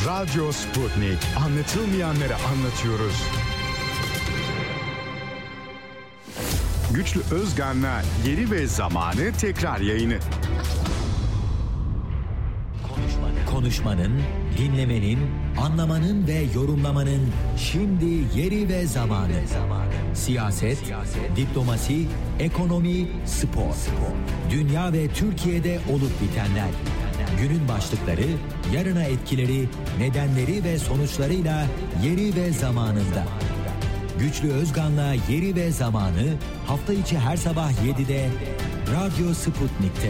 Radyo Sputnik. Anlatılmayanları anlatıyoruz. Güçlü Özgan'la Yeri ve Zamanı tekrar yayını. Konuşmanın, dinlemenin, anlamanın ve yorumlamanın şimdi yeri ve zamanı. Siyaset, diplomasi, ekonomi, spor. Dünya ve Türkiye'de olup bitenler. Günün başlıkları, yarına etkileri, nedenleri ve sonuçlarıyla yeri ve zamanında. Güçlü Özgan'la Yeri ve Zamanı hafta içi her sabah 7'de Radyo Sputnik'te.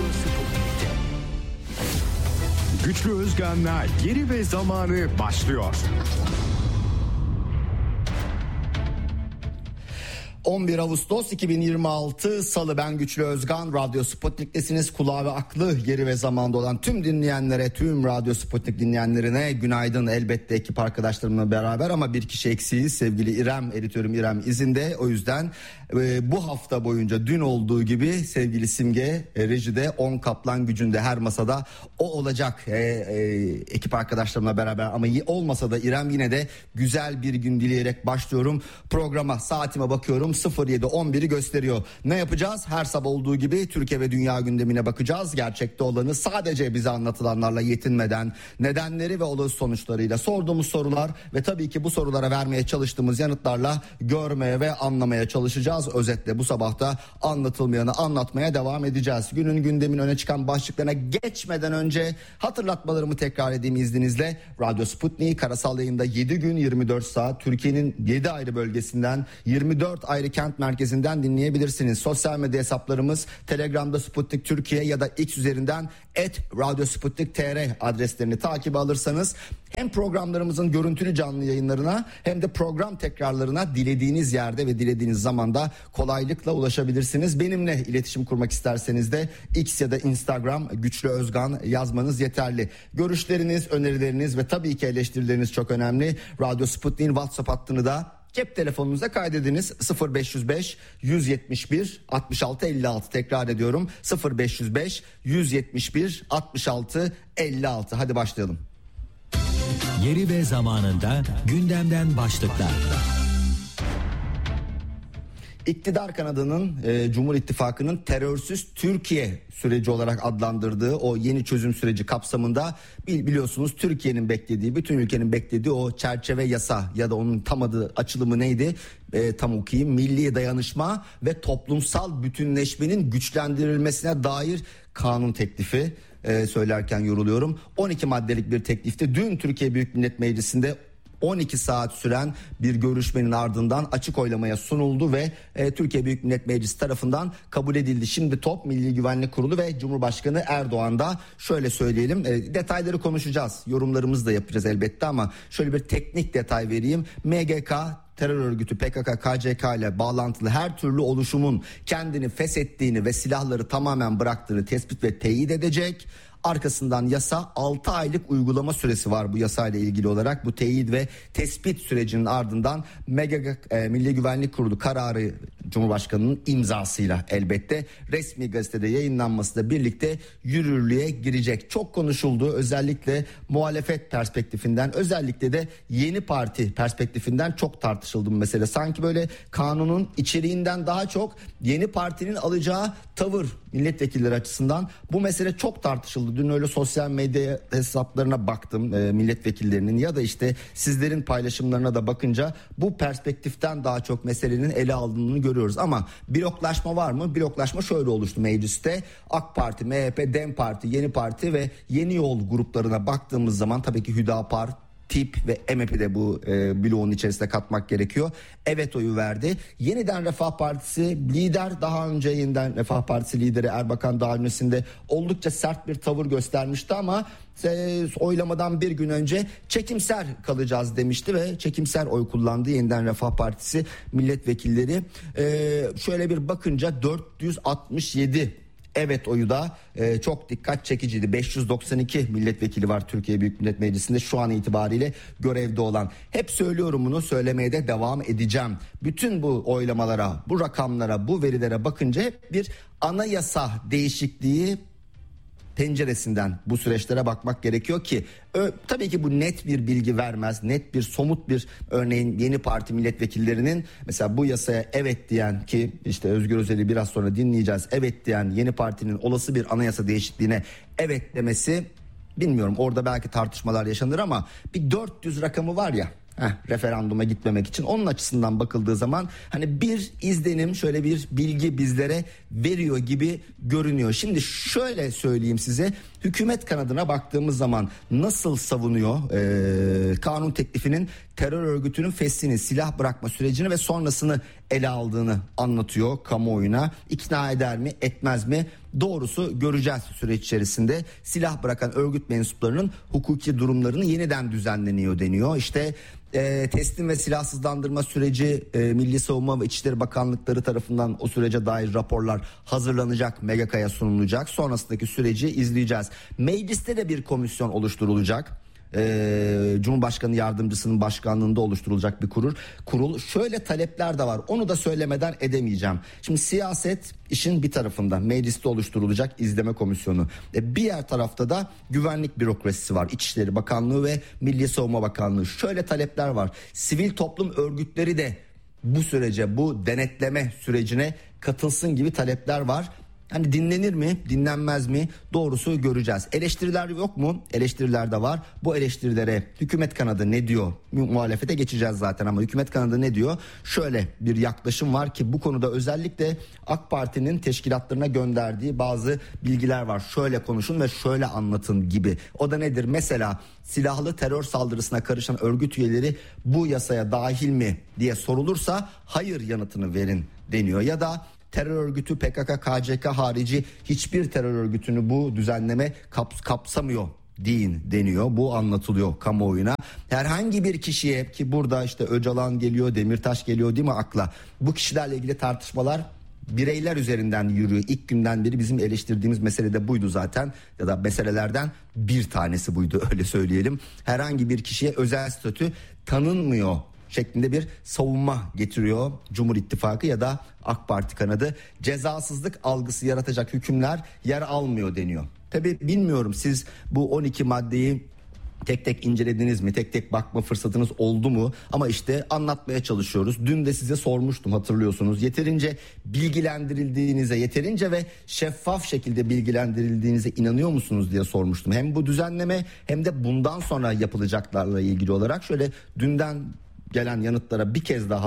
Güçlü Özgan'la Yeri ve Zamanı başlıyor. 11 Ağustos 2026 Salı, ben Güçlü Özgan. Radyo Sputnik'tesiniz. Kulağı ve aklı yeri ve zamanda olan tüm dinleyenlere, tüm Radyo Sputnik dinleyenlerine günaydın. Elbette ekip arkadaşlarımla beraber ama bir kişi eksiğiz. Sevgili İrem, editörüm İrem izinde. O yüzden bu hafta boyunca dün olduğu gibi sevgili Simge rejide, 10 kaplan gücünde her masada o olacak ekip arkadaşlarımla beraber. Ama olmasa da İrem, yine de güzel bir gün dileyerek başlıyorum programa. Saatime bakıyorum, 07:11'i gösteriyor. Ne yapacağız? Her sabah olduğu gibi Türkiye ve dünya gündemine bakacağız. Gerçekte olanı sadece bize anlatılanlarla yetinmeden, nedenleri ve olası sonuçlarıyla, sorduğumuz sorular ve tabii ki bu sorulara vermeye çalıştığımız yanıtlarla görmeye ve anlamaya çalışacağız. Özetle bu sabahta anlatılmayanı anlatmaya devam edeceğiz. Günün gündemin öne çıkan başlıklarına geçmeden önce hatırlatmalarımı tekrar edeyim izninizle. Radyo Sputnik karasal yayında 7 gün 24 saat Türkiye'nin 7 ayrı bölgesinden, 24 ayrı kent merkezinden dinleyebilirsiniz. Sosyal medya hesaplarımız Telegram'da Sputnik Türkiye ya da X üzerinden @radyosputnik.tr adreslerini takip alırsanız hem programlarımızın görüntülü canlı yayınlarına hem de program tekrarlarına dilediğiniz yerde ve dilediğiniz zamanda kolaylıkla ulaşabilirsiniz. Benimle iletişim kurmak isterseniz de X ya da Instagram Güçlü Özgan yazmanız yeterli. Görüşleriniz, önerileriniz ve tabii ki eleştirileriniz çok önemli. Radyo Sputnik'in WhatsApp hattını da cep telefonunuza kaydediniz. 0505 171 66 56. Tekrar ediyorum, 0505 171 66 56. Hadi başlayalım. Yeri ve zamanında gündemden başlıklar. İktidar kanadının Cumhur İttifakı'nın terörsüz Türkiye süreci olarak adlandırdığı o yeni çözüm süreci kapsamında biliyorsunuz Türkiye'nin beklediği, bütün ülkenin beklediği o çerçeve yasa ya da onun tam adı, açılımı neydi? Tam okuyayım. Milli dayanışma ve toplumsal bütünleşmenin güçlendirilmesine dair kanun teklifi. Söylerken yoruluyorum. 12 maddelik bir teklifti. Dün Türkiye Büyük Millet Meclisi'nde 12 saat süren bir görüşmenin ardından açık oylamaya sunuldu ve Türkiye Büyük Millet Meclisi tarafından kabul edildi. Şimdi top Milli Güvenlik Kurulu ve Cumhurbaşkanı Erdoğan'da. Şöyle söyleyelim, detayları konuşacağız, yorumlarımızı da yapacağız elbette ama şöyle bir teknik detay vereyim. MGK, terör örgütü PKK, KCK ile bağlantılı her türlü oluşumun kendini feshettiğini ve silahları tamamen bıraktığını tespit ve teyit edecek. Arkasından yasa 6 aylık uygulama süresi var bu yasayla ilgili olarak. Bu teyit ve tespit sürecinin ardından Milli Güvenlik Kurulu kararı Cumhurbaşkanı'nın imzasıyla elbette resmi gazetede yayınlanmasıyla birlikte yürürlüğe girecek. Çok konuşuldu, özellikle muhalefet perspektifinden, özellikle de yeni parti perspektifinden çok tartışıldı bu mesele. Sanki böyle kanunun içeriğinden daha çok yeni partinin alacağı tavır milletvekilleri açısından bu mesele çok tartışıldı. Dün öyle sosyal medya hesaplarına baktım milletvekillerinin ya da işte sizlerin paylaşımlarına da bakınca bu perspektiften daha çok meselenin ele alındığını görüyoruz. Ama bloklaşma var mı? Bloklaşma şöyle oluştu mecliste. AK Parti, MHP, DEM Parti, Yeni Parti ve Yeni Yol gruplarına baktığımız zaman tabii ki Hüdapar, TİP ve MHP de bu bloğun içerisine katmak gerekiyor. Evet oyu verdi. Yeniden Refah Partisi lider, daha önce Yeniden Refah Partisi lideri Erbakan daha öncesinde oldukça sert bir tavır göstermişti ama oylamadan bir gün önce çekimser kalacağız demişti ve çekimser oy kullandı Yeniden Refah Partisi milletvekilleri. Şöyle bir bakınca 467 evet oyu da çok dikkat çekiciydi. 592 milletvekili var Türkiye Büyük Millet Meclisi'nde şu an itibariyle görevde olan. Hep söylüyorum bunu, söylemeye de devam edeceğim. Bütün bu oylamalara, bu rakamlara, bu verilere bakınca hep bir anayasa değişikliği penceresinden bu süreçlere bakmak gerekiyor ki tabii ki bu net bir bilgi vermez. Net bir somut bir örneğin Yeni Parti milletvekillerinin mesela bu yasaya evet diyen, ki işte Özgür Özel'i biraz sonra dinleyeceğiz, evet diyen Yeni Parti'nin olası bir anayasa değişikliğine evet demesi, bilmiyorum, orada belki tartışmalar yaşanır ama bir 400 rakamı var ya. Referanduma gitmemek için, onun açısından bakıldığı zaman hani bir izlenim, şöyle bir bilgi bizlere veriyor gibi görünüyor. Şimdi şöyle söyleyeyim size, hükümet kanadına baktığımız zaman nasıl savunuyor kanun teklifinin terör örgütünün feslini, silah bırakma sürecini ve sonrasını ele aldığını anlatıyor kamuoyuna. İkna eder mi, etmez mi? Doğrusu göreceğiz süreç içerisinde. Silah bırakan örgüt mensuplarının hukuki durumlarını yeniden düzenleniyor deniyor. İşte teslim ve silahsızlandırma süreci Milli Savunma ve İçişleri Bakanlıkları tarafından o sürece dair raporlar hazırlanacak, MGK'ya sunulacak. Sonrasındaki süreci izleyeceğiz. Mecliste de bir komisyon oluşturulacak. Cumhurbaşkanı Yardımcısının başkanlığında oluşturulacak bir kurul. Şöyle talepler de var, onu da söylemeden edemeyeceğim. Şimdi siyaset işin bir tarafında, mecliste oluşturulacak izleme komisyonu. Bir diğer tarafta da güvenlik bürokrasisi var. İçişleri Bakanlığı ve Milli Savunma Bakanlığı. Şöyle talepler var. Sivil toplum örgütleri de bu sürece, bu denetleme sürecine katılsın gibi talepler var. Hani dinlenir mi, dinlenmez mi? Doğrusu göreceğiz. Eleştiriler yok mu? Eleştiriler de var. Bu eleştirilere hükümet kanadı ne diyor? Muhalefete geçeceğiz zaten ama hükümet kanadı ne diyor? Şöyle bir yaklaşım var ki bu konuda özellikle AK Parti'nin teşkilatlarına gönderdiği bazı bilgiler var. Şöyle konuşun ve şöyle anlatın gibi. O da nedir? Mesela silahlı terör saldırısına karışan örgüt üyeleri bu yasaya dahil mi diye sorulursa hayır yanıtını verin deniyor. Ya da terör örgütü PKK, KCK harici hiçbir terör örgütünü bu düzenleme kapsamıyor deyin deniyor. Bu anlatılıyor kamuoyuna. Herhangi bir kişiye, ki burada işte Öcalan geliyor, Demirtaş geliyor değil mi akla? Bu kişilerle ilgili tartışmalar bireyler üzerinden yürüyor. İlk günden beri bizim eleştirdiğimiz mesele de buydu zaten, ya da meselelerden bir tanesi buydu, öyle söyleyelim. Herhangi bir kişiye özel statü tanınmıyor şeklinde bir savunma getiriyor Cumhur İttifakı ya da AK Parti kanadı. Cezasızlık algısı yaratacak hükümler yer almıyor deniyor. Tabii bilmiyorum, siz bu 12 maddeyi tek tek incelediniz mi? Tek tek bakma fırsatınız oldu mu? Ama işte anlatmaya çalışıyoruz. Dün de size sormuştum, hatırlıyorsunuz. Yeterince bilgilendirildiğinize, yeterince ve şeffaf şekilde bilgilendirildiğinize inanıyor musunuz diye sormuştum. Hem bu düzenleme hem de bundan sonra yapılacaklarla ilgili olarak şöyle dünden gelen yanıtları bir kez daha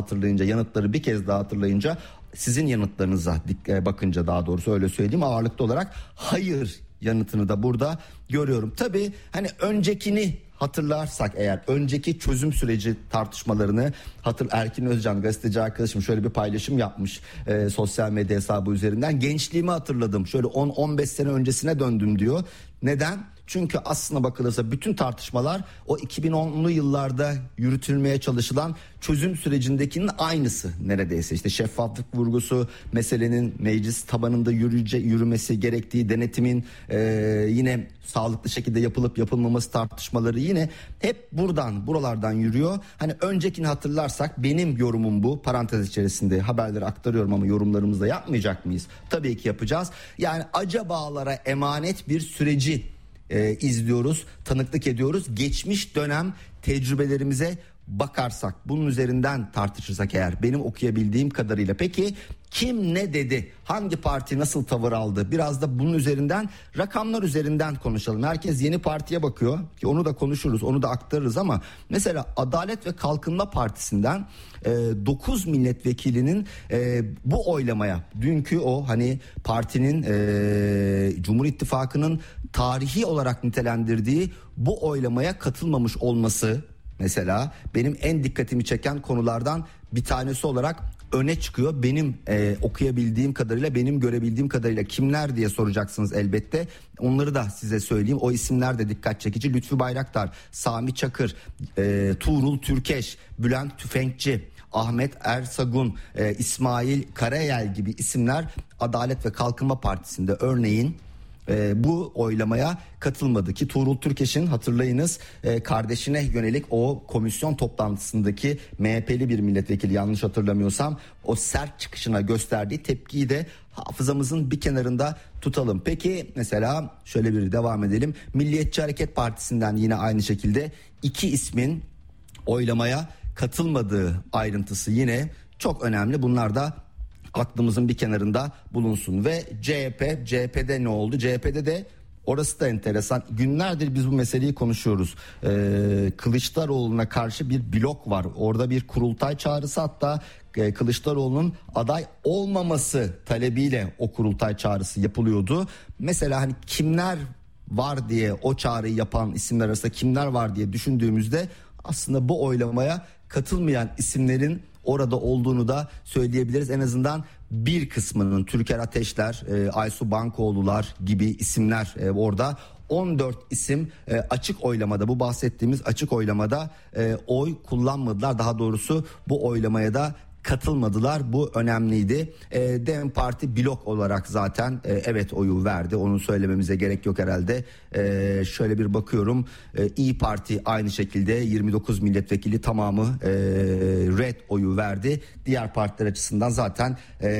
hatırlayınca sizin yanıtlarınıza bakınca, daha doğrusu öyle söyleyeyim, ağırlıklı olarak hayır yanıtını da burada görüyorum. Tabii hani öncekini hatırlarsak eğer, önceki çözüm süreci tartışmalarını Erkin Özcan gazeteci arkadaşım şöyle bir paylaşım yapmış sosyal medya hesabı üzerinden. Gençliğimi hatırladım, şöyle 10-15 sene öncesine döndüm diyor. Neden? Çünkü aslına bakılırsa bütün tartışmalar o 2010'lu yıllarda yürütülmeye çalışılan çözüm sürecindekinin aynısı neredeyse. İşte şeffaflık vurgusu, meselenin meclis tabanında yürümesi gerektiği, denetimin yine sağlıklı şekilde yapılıp yapılmaması tartışmaları yine hep buralardan yürüyor. Hani öncekini hatırlarsak, benim yorumum bu. Parantez içerisinde haberleri aktarıyorum ama yorumlarımızı da yapmayacak mıyız? Tabii ki yapacağız. Yani acabalara emanet bir süreci izliyoruz, tanıklık ediyoruz. Geçmiş dönem tecrübelerimize bakarsak, bunun üzerinden tartışırsak eğer, benim okuyabildiğim kadarıyla, peki kim ne dedi, hangi parti nasıl tavır aldı, biraz da bunun üzerinden, rakamlar üzerinden konuşalım. Herkes Yeni Parti'ye bakıyor ki onu da konuşuruz, onu da aktarırız ama mesela Adalet ve Kalkınma Partisi'nden 9 milletvekilinin bu oylamaya, dünkü o hani partinin Cumhur İttifakı'nın tarihi olarak nitelendirdiği bu oylamaya katılmamış olması mesela benim en dikkatimi çeken konulardan bir tanesi olarak öne çıkıyor. Benim okuyabildiğim kadarıyla, benim görebildiğim kadarıyla. Kimler diye soracaksınız elbette. Onları da size söyleyeyim. O isimler de dikkat çekici. Lütfü Bayraktar, Sami Çakır, Tuğrul Türkeş, Bülent Tüfekçi, Ahmet Ersagun, İsmail Karayel gibi isimler Adalet ve Kalkınma Partisi'nde örneğin bu oylamaya katılmadı ki Tuğrul Türkeş'in hatırlayınız kardeşine yönelik o komisyon toplantısındaki MHP'li bir milletvekili, yanlış hatırlamıyorsam, o sert çıkışına gösterdiği tepkiyi de hafızamızın bir kenarında tutalım. Peki mesela şöyle bir devam edelim. Milliyetçi Hareket Partisi'nden yine aynı şekilde 2 ismin oylamaya katılmadığı ayrıntısı yine çok önemli. Bunlar da aklımızın bir kenarında bulunsun. Ve CHP'de ne oldu? CHP'de de orası da enteresan. Günlerdir biz bu meseleyi konuşuyoruz. Kılıçdaroğlu'na karşı bir blok var. Orada bir kurultay çağrısı, hatta Kılıçdaroğlu'nun aday olmaması talebiyle o kurultay çağrısı yapılıyordu. Mesela hani kimler var diye, o çağrıyı yapan isimler arasında kimler var diye düşündüğümüzde aslında bu oylamaya katılmayan isimlerin orada olduğunu da söyleyebiliriz. En azından bir kısmının, Türker Ateşler, Aysu Bankoğlular gibi isimler orada. 14 isim açık oylamada, bu bahsettiğimiz açık oylamada oy kullanmadılar. Daha doğrusu bu oylamaya da katılmadılar. Bu önemliydi. DEM Parti blok olarak zaten evet oyu verdi. Onu söylememize gerek yok herhalde. Şöyle bir bakıyorum. İYİ Parti aynı şekilde 29 milletvekili tamamı red oyu verdi. Diğer partiler açısından zaten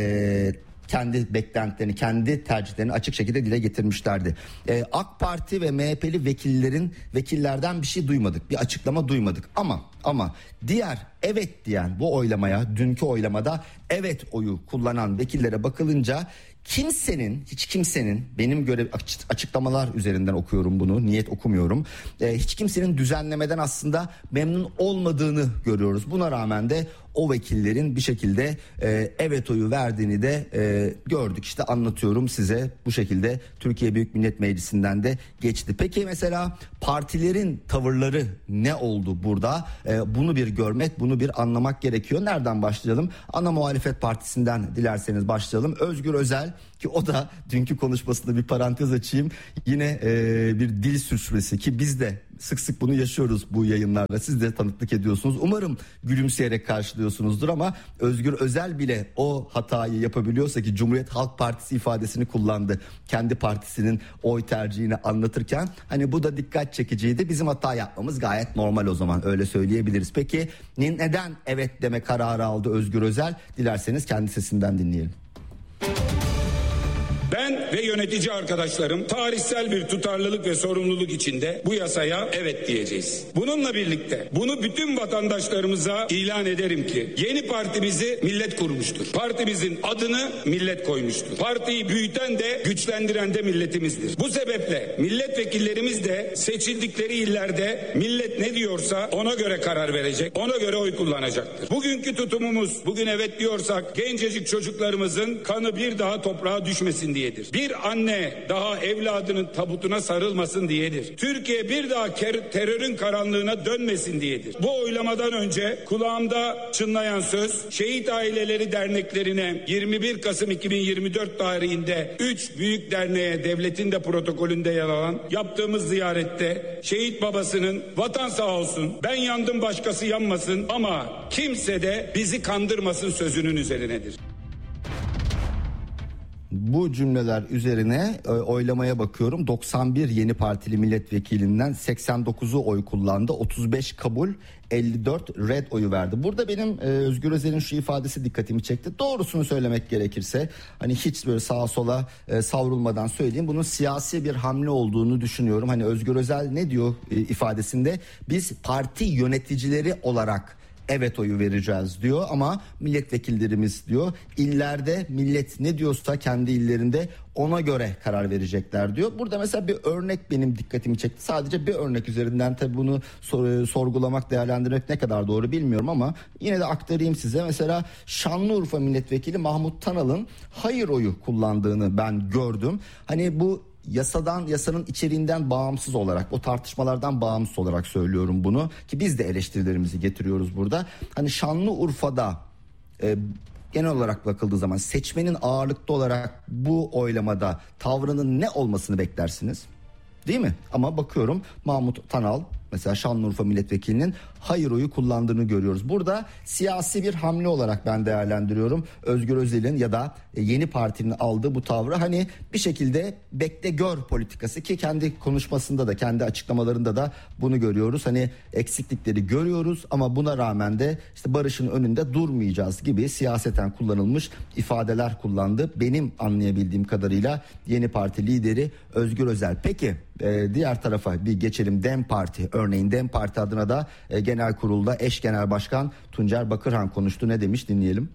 kendi beklentilerini, kendi tercihlerini açık şekilde dile getirmişlerdi. AK Parti ve MHP'li vekillerden bir şey duymadık. Bir açıklama duymadık. Ama diğer evet diyen, bu oylamaya, dünkü oylamada evet oyu kullanan vekillere bakılınca hiç kimsenin, benim görev açıklamalar üzerinden okuyorum bunu, niyet okumuyorum. Hiç kimsenin düzenlemeden aslında memnun olmadığını görüyoruz. Buna rağmen de o vekillerin bir şekilde evet oyu verdiğini de gördük. İşte anlatıyorum size, bu şekilde Türkiye Büyük Millet Meclisi'nden de geçti. Peki mesela partilerin tavırları ne oldu burada? Bunu bir görmek, bunu bir anlamak gerekiyor. Nereden başlayalım? Ana Muhalefet Partisi'nden dilerseniz başlayalım. Özgür Özel, ki o da dünkü konuşmasında bir parantez açayım, yine bir dil sürçmesi, ki biz de sık sık bunu yaşıyoruz bu yayınlarda. Siz de tanıklık ediyorsunuz. Umarım gülümseyerek karşılıyorsunuzdur ama Özgür Özel bile o hatayı yapabiliyorsa, ki Cumhuriyet Halk Partisi ifadesini kullandı kendi partisinin oy tercihini anlatırken, hani bu da dikkat çekiciydi. Bizim hata yapmamız gayet normal, o zaman öyle söyleyebiliriz. Peki neden evet deme kararı aldı Özgür Özel? Dilerseniz kendi sesinden dinleyelim. Ben ve yönetici arkadaşlarım tarihsel bir tutarlılık ve sorumluluk içinde bu yasaya evet diyeceğiz. Bununla birlikte bunu bütün vatandaşlarımıza ilan ederim ki yeni partimizi millet kurmuştur. Partimizin adını millet koymuştur. Partiyi büyüten de güçlendiren de milletimizdir. Bu sebeple milletvekillerimiz de seçildikleri illerde millet ne diyorsa ona göre karar verecek, ona göre oy kullanacaktır. Bugünkü tutumumuz, bugün evet diyorsak gencecik çocuklarımızın kanı bir daha toprağa düşmesin diyedir. Bir anne daha evladının tabutuna sarılmasın diyedir. Türkiye bir daha terörün karanlığına dönmesin diyedir. Bu oylamadan önce kulağımda çınlayan söz, Şehit Aileleri Derneklerine 21 Kasım 2024 tarihinde 3 büyük derneğe devletin de protokolünde yer alan yaptığımız ziyarette şehit babasının vatan sağ olsun, ben yandım başkası yanmasın ama kimse de bizi kandırmasın sözünün üzerinedir. Bu cümleler üzerine oylamaya bakıyorum. 91 yeni partili milletvekilinden 89'u oy kullandı. 35 kabul, 54 red oyu verdi. Burada benim Özgür Özel'in şu ifadesi dikkatimi çekti. Doğrusunu söylemek gerekirse, hani hiç böyle sağa sola savrulmadan söyleyeyim, bunun siyasi bir hamle olduğunu düşünüyorum. Hani Özgür Özel ne diyor ifadesinde? Biz parti yöneticileri olarak evet oyu vereceğiz diyor ama milletvekillerimiz diyor illerde millet ne diyorsa kendi illerinde ona göre karar verecekler diyor. Burada mesela bir örnek benim dikkatimi çekti. Sadece bir örnek üzerinden tabii bunu sorgulamak, değerlendirmek ne kadar doğru bilmiyorum ama yine de aktarayım size. Mesela Şanlıurfa Milletvekili Mahmut Tanal'ın hayır oyu kullandığını ben gördüm. Hani bu yasanın içeriğinden bağımsız olarak, o tartışmalardan bağımsız olarak söylüyorum bunu, ki biz de eleştirilerimizi getiriyoruz burada. Hani Şanlıurfa'da genel olarak bakıldığı zaman seçmenin ağırlıklı olarak bu oylamada tavrının ne olmasını beklersiniz? Değil mi? Ama bakıyorum Mahmut Tanal mesela Şanlıurfa milletvekilinin hayır oyu kullandığını görüyoruz. Burada siyasi bir hamle olarak ben değerlendiriyorum. Özgür Özel'in ya da Yeni Parti'nin aldığı bu tavrı, hani bir şekilde bekle gör politikası, ki kendi konuşmasında da kendi açıklamalarında da bunu görüyoruz. Hani eksiklikleri görüyoruz ama buna rağmen de işte barışın önünde durmayacağız gibi siyaseten kullanılmış ifadeler kullandı. Benim anlayabildiğim kadarıyla Yeni Parti lideri Özgür Özel. Peki diğer tarafa bir geçelim. DEM Parti, örneğin DEM Parti adına da genel kurulda eş genel başkan Tuncer Bakırhan konuştu. Ne demiş, dinleyelim.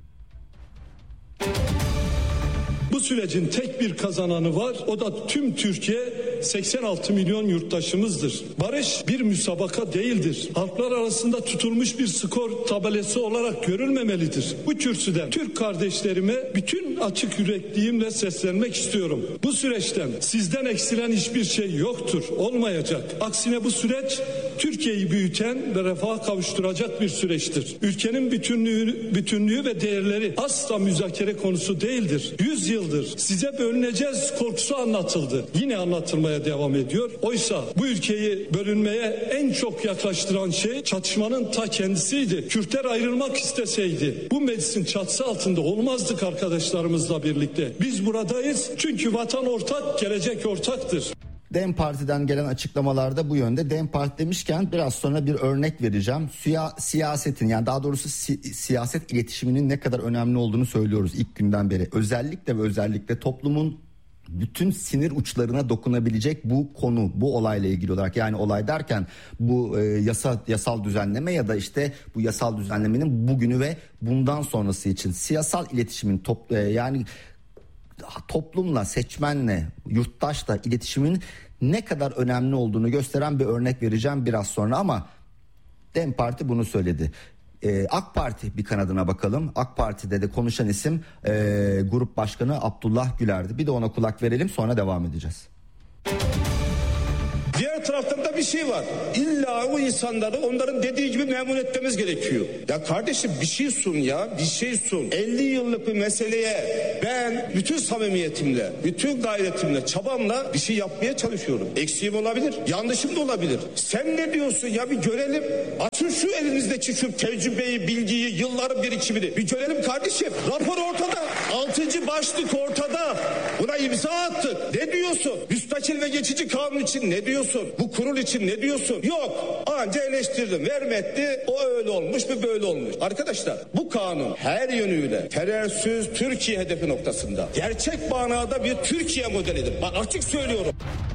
Bu sürecin tek bir kazananı var. O da tüm Türkiye, 86 milyon yurttaşımızdır. Barış bir müsabaka değildir. Halklar arasında tutulmuş bir skor tabelası olarak görülmemelidir. Bu kürsüden Türk kardeşlerime bütün açık yürekliğimle seslenmek istiyorum. Bu süreçten sizden eksilen hiçbir şey yoktur, olmayacak. Aksine bu süreç Türkiye'yi büyüten ve refaha kavuşturacak bir süreçtir. Ülkenin bütünlüğü ve değerleri asla müzakere konusu değildir. 100 yıldır size bölüneceğiz korkusu anlatıldı. Yine anlatılmaya devam ediyor. Oysa bu ülkeyi bölünmeye en çok yaklaştıran şey çatışmanın ta kendisiydi. Kürtler ayrılmak isteseydi bu meclisin çatısı altında olmazdık arkadaşlarımızla birlikte. Biz buradayız çünkü vatan ortak, gelecek ortaktır. DEM Parti'den gelen açıklamalarda bu yönde. DEM Parti demişken biraz sonra bir örnek vereceğim. Siyasetin, yani daha doğrusu siyaset iletişiminin ne kadar önemli olduğunu söylüyoruz ilk günden beri. Özellikle toplumun bütün sinir uçlarına dokunabilecek bu konu, bu olayla ilgili olarak, yani olay derken bu yasal düzenleme ya da işte bu yasal düzenlemenin bugünü ve bundan sonrası için siyasal iletişimin yani toplumla, seçmenle, yurttaşla iletişimin ne kadar önemli olduğunu gösteren bir örnek vereceğim biraz sonra. Ama DEM Parti bunu söyledi. AK Parti bir kanadına bakalım. AK Parti'de de konuşan isim Grup Başkanı Abdullah Güler'di. Bir de ona kulak verelim, sonra devam edeceğiz. Diğer taraftan da bir şey var. İlla o insanları onların dediği gibi memnun etmemiz gerekiyor. Ya kardeşim bir şey sun ya, bir şey sun. 50 yıllık bir meseleye ben bütün samimiyetimle, bütün gayretimle, çabamla bir şey yapmaya çalışıyorum. Eksiğim olabilir, yanlışım da olabilir. Sen ne diyorsun ya, bir görelim. Açın şu elinizdeki şu tecrübeyi, bilgiyi, yılların birikimini. Bir görelim kardeşim. Rapor ortada. 6. başlık ortada. Buna imza attık. Ne diyorsun? Müstakil ve geçici kanun için ne diyorsun? Bu kurul için ne diyorsun? Yok. Anca eleştirdim. Vermetti. O öyle olmuş, bu böyle olmuş. Arkadaşlar bu kanun her yönüyle terörsüz Türkiye hedefi noktasında gerçek manada bir Türkiye modelidir. Bak açık söylüyorum.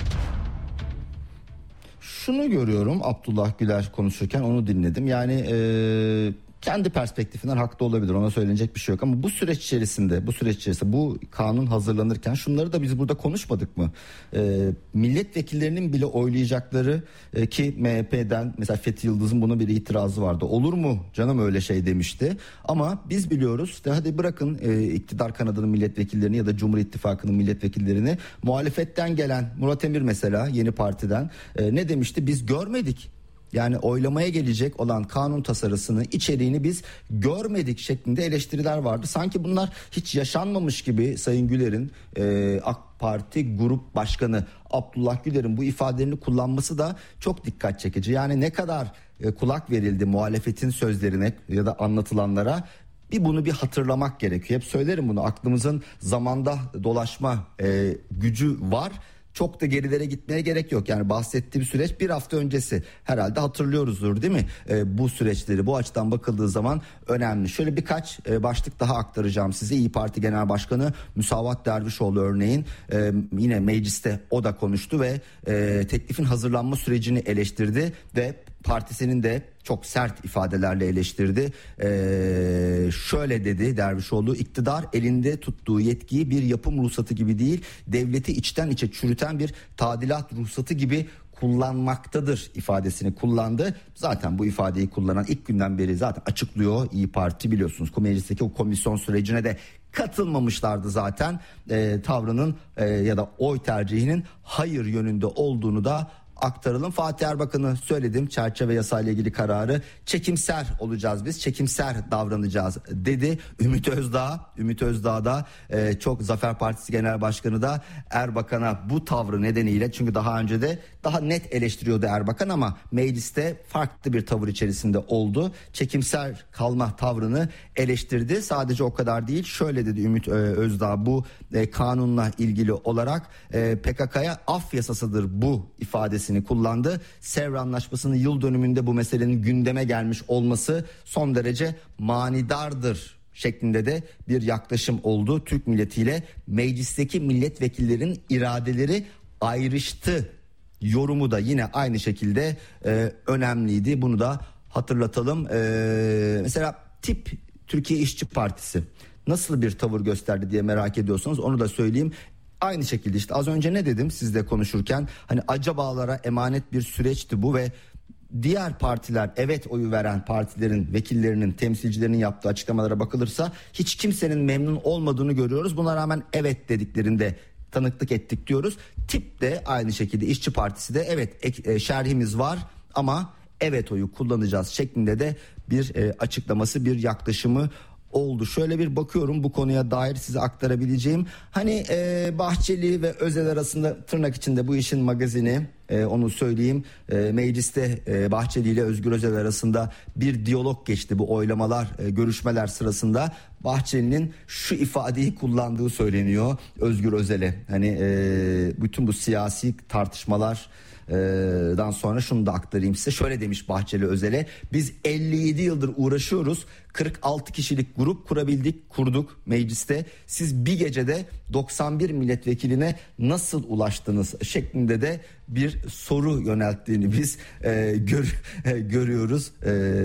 Şunu görüyorum, Abdullah Güler konuşurken onu dinledim. Yani kendi perspektifinden haklı olabilir, ona söylenecek bir şey yok, ama bu süreç içerisinde bu kanun hazırlanırken şunları da biz burada konuşmadık mı? Milletvekillerinin bile oylayacakları, ki MHP'den mesela Fethi Yıldız'ın buna bir itirazı vardı. Olur mu canım öyle şey demişti. Ama biz biliyoruz işte, hadi bırakın iktidar kanadının milletvekillerini ya da Cumhur İttifakı'nın milletvekillerini, muhalefetten gelen Murat Emir mesela Yeni Parti'den ne demişti? Biz görmedik. Yani oylamaya gelecek olan kanun tasarısını, içeriğini biz görmedik şeklinde eleştiriler vardı. Sanki bunlar hiç yaşanmamış gibi Sayın Güler'in AK Parti Grup Başkanı Abdullah Güler'in bu ifadelerini kullanması da çok dikkat çekici. Yani ne kadar kulak verildi muhalefetin sözlerine ya da anlatılanlara, bunu bir hatırlamak gerekiyor. Hep söylerim bunu, aklımızın zamanda dolaşma gücü var. Çok da gerilere gitmeye gerek yok. Yani bahsettiğim süreç bir hafta öncesi. Herhalde hatırlıyoruzdur değil mi? Bu süreçleri bu açıdan bakıldığı zaman önemli. Şöyle birkaç başlık daha aktaracağım size. İYİ Parti Genel Başkanı Musavat Dervişoğlu örneğin yine mecliste o da konuştu ve teklifin hazırlanma sürecini eleştirdi ve partisinin de çok sert ifadelerle eleştirdi. Şöyle dedi Dervişoğlu: iktidar elinde tuttuğu yetkiyi bir yapım ruhsatı gibi değil, devleti içten içe çürüten bir tadilat ruhsatı gibi kullanmaktadır ifadesini kullandı. Zaten bu ifadeyi kullanan ilk günden beri zaten açıklıyor İYİ Parti, biliyorsunuz meclisteki o komisyon sürecine de katılmamışlardı zaten. Tavrının ya da oy tercihinin hayır yönünde olduğunu da aktaralım. Fatih Erbakan'ı söyledim, çerçeve yasayla ilgili kararı çekimser olacağız, biz çekimser davranacağız dedi. Ümit Özdağ da çok Zafer Partisi Genel Başkanı da Erbakan'a bu tavrı nedeniyle, çünkü daha önce de daha net eleştiriyordu Erbakan ama mecliste farklı bir tavır içerisinde oldu. Çekimser kalma tavrını eleştirdi. Sadece o kadar değil, şöyle dedi Ümit Özdağ bu kanunla ilgili olarak PKK'ya af yasasıdır bu ifadesini kullandı. Sevr Anlaşması'nın yıl dönümünde bu meselenin gündeme gelmiş olması son derece manidardır şeklinde de bir yaklaşım oldu. Türk milletiyle meclisteki milletvekillerinin iradeleri ayrıştı yorumu da yine aynı şekilde önemliydi. Bunu da hatırlatalım. Mesela tip Türkiye İşçi Partisi nasıl bir tavır gösterdi diye merak ediyorsanız onu da söyleyeyim. Aynı şekilde işte az önce ne dedim sizle konuşurken, hani acabalara emanet bir süreçti bu ve diğer partiler, evet oyu veren partilerin vekillerinin, temsilcilerinin yaptığı açıklamalara bakılırsa hiç kimsenin memnun olmadığını görüyoruz. Buna rağmen evet dediklerinde tanıklık ettik diyoruz. Tip de aynı şekilde, İşçi Partisi de evet şerhimiz var ama evet oyu kullanacağız şeklinde de bir açıklaması, bir yaklaşımı oldu. Şöyle bir bakıyorum bu konuya dair size aktarabileceğim. Hani Bahçeli ve Özel arasında tırnak içinde bu işin magazini, onu söyleyeyim. Mecliste Bahçeli ile Özgür Özel arasında bir diyalog geçti bu oylamalar, görüşmeler sırasında. Bahçeli'nin şu ifadeyi kullandığı söyleniyor Özgür Özel'e. Hani bütün bu siyasi tartışmalar dan sonra şunu da aktarayım size. Şöyle demiş Bahçeli Özel'e: biz 57 yıldır uğraşıyoruz, 46 kişilik grup kurduk mecliste, siz bir gecede 91 milletvekiline nasıl ulaştınız şeklinde de bir soru yönelttiğini biz görüyoruz.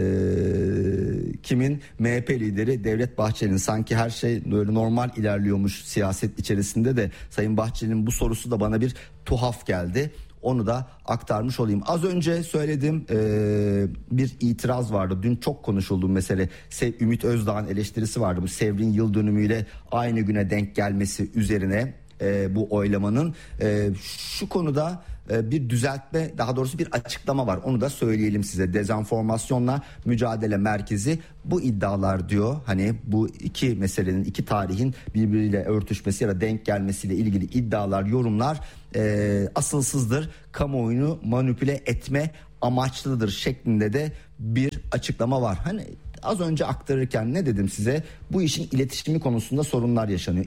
Kimin? MHP lideri Devlet Bahçeli'nin. Sanki her şey böyle normal ilerliyormuş siyaset içerisinde de Sayın Bahçeli'nin bu sorusu da bana bir tuhaf geldi. Onu da aktarmış olayım. Az önce söyledim, bir itiraz vardı. Dün çok konuşuldu mesele. Ümit Özdağ'ın eleştirisi vardı. Bu Sevr'in yıl dönümüyle aynı güne denk gelmesi üzerine bu oylamanın. Şu konuda bir düzeltme, daha doğrusu bir açıklama var. Onu da söyleyelim size. Dezenformasyonla Mücadele Merkezi bu iddialar diyor. Hani bu iki meselenin, iki tarihin birbiriyle örtüşmesi ya da denk gelmesiyle ilgili iddialar, yorumlar asılsızdır. Kamuoyunu manipüle etme amaçlıdır şeklinde de bir açıklama var. Hani az önce aktarırken ne dedim size? Bu işin iletişimi konusunda sorunlar yaşanıyor.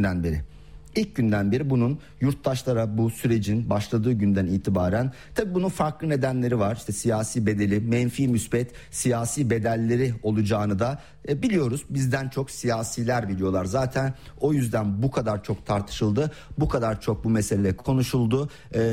İlk günden beri bunun yurttaşlara, bu sürecin başladığı günden itibaren, tabii bunun farklı nedenleri var. İşte siyasi bedeli, menfi müspet siyasi bedelleri olacağını da biliyoruz. Bizden çok siyasiler biliyorlar. Zaten o yüzden bu kadar çok tartışıldı. Bu kadar çok bu mesele konuşuldu.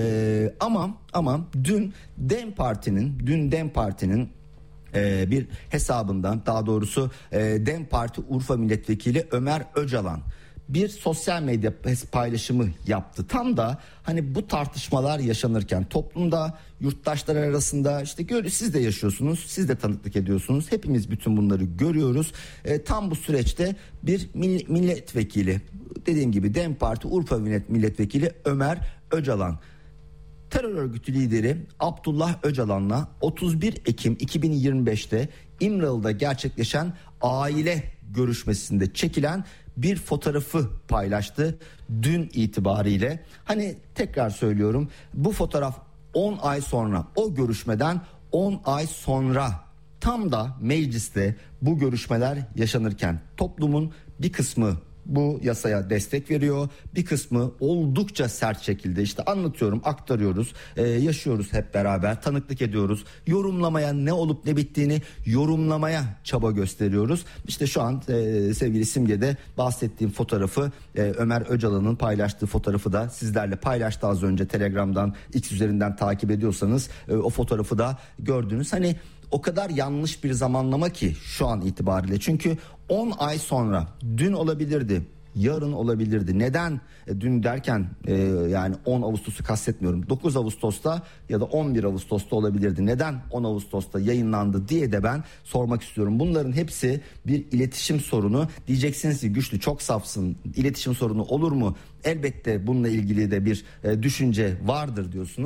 Ama dün Dem Parti'nin bir hesabından, daha doğrusu Dem Parti Urfa Milletvekili Ömer Öcalan bir sosyal medya paylaşımı yaptı. Tam da hani bu tartışmalar yaşanırken toplumda, yurttaşlar arasında, işte siz de yaşıyorsunuz, siz de tanıklık ediyorsunuz. Hepimiz bütün bunları görüyoruz. Tam bu süreçte bir milletvekili, dediğim gibi Dem Parti Urfa Milletvekili Ömer Öcalan, terör örgütü lideri Abdullah Öcalan'la 31 Ekim 2025'te İmralı'da gerçekleşen aile görüşmesinde çekilen bir fotoğrafı paylaştı dün itibariyle. Hani tekrar söylüyorum, bu fotoğraf 10 ay sonra, o görüşmeden 10 ay sonra, tam da mecliste bu görüşmeler yaşanırken toplumun bir kısmı bu yasaya destek veriyor, bir kısmı oldukça sert şekilde, işte anlatıyorum, aktarıyoruz, yaşıyoruz hep beraber, tanıklık ediyoruz, yorumlamaya, ne olup ne bittiğini yorumlamaya çaba gösteriyoruz. İşte şu an sevgili Simge'de bahsettiğim fotoğrafı, Ömer Öcalan'ın paylaştığı fotoğrafı da sizlerle paylaştı az önce. Telegram'dan, X üzerinden takip ediyorsanız o fotoğrafı da gördünüz. Hani o kadar yanlış bir zamanlama ki şu an itibariyle. Çünkü 10 ay sonra, dün olabilirdi, yarın olabilirdi. Neden dün derken yani 10 Ağustos'u kastetmiyorum. 9 Ağustos'ta ya da 11 Ağustos'ta olabilirdi. Neden 10 Ağustos'ta yayınlandı diye de ben sormak istiyorum. Bunların hepsi bir iletişim sorunu. Diyeceksiniz ki Güçlü çok safsın, İletişim sorunu olur mu? Elbette bununla ilgili de bir düşünce vardır diyorsunuz.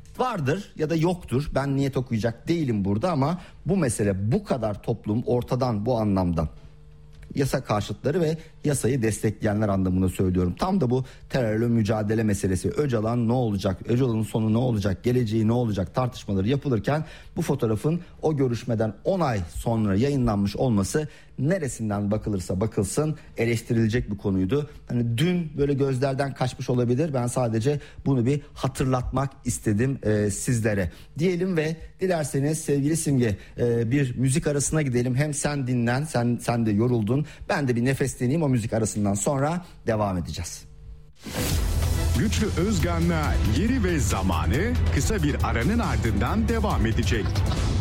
vardır ya da yoktur. Ben niyet okuyacak değilim burada ama bu mesele bu kadar toplum ortadan bu anlamda. Yasa karşıtları ve yasayı destekleyenler anlamında söylüyorum. Tam da bu terörle mücadele meselesi. Öcalan ne olacak? Öcalan'ın sonu ne olacak? Geleceği ne olacak? Tartışmaları yapılırken bu fotoğrafın o görüşmeden 10 ay sonra yayınlanmış olması neresinden bakılırsa bakılsın eleştirilecek bir konuydu. Hani dün böyle gözlerden kaçmış olabilir. Ben sadece bunu bir hatırlatmak istedim sizlere. Diyelim ve dilerseniz sevgili Simge bir müzik arasına gidelim. Hem sen dinlen, sen de yoruldun. Ben de bir nefesleneyim, o müzik arasından sonra devam edeceğiz. Güçlü Özgan'la Yeri ve Zamanı kısa bir aranın ardından devam edecek.